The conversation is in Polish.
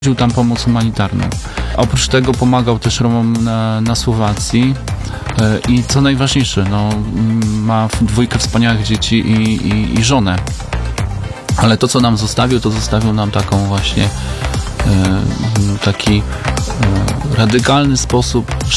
tam pomoc humanitarną. Oprócz tego pomagał też Romom na Słowacji i co najważniejsze, ma 2 wspaniałych dzieci i żonę. Ale to, co nam zostawił, to zostawił nam taką właśnie taki radykalny sposób